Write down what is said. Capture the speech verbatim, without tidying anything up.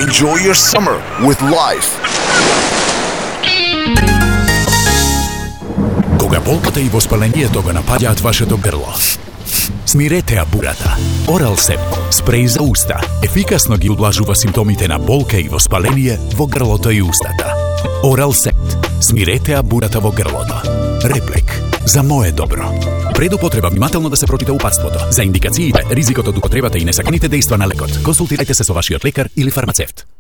Enjoy your summer with Life. Кога болката и воспалението го напаѓаат вашето грло, смирете ја бурата. Оралсепт, спреј за уста, ефикасно ги ублажува симптомите на болка и воспаление во грлото и устата. Оралсепт, смирете ја бурата во грлото. Реплек, за мое добро. Пред употреба внимателно да се прочита упатството. За индикациите, ризикот од употребата и несаконите дејства на лекот, консултирајте се со вашиот лекар или фармацевт.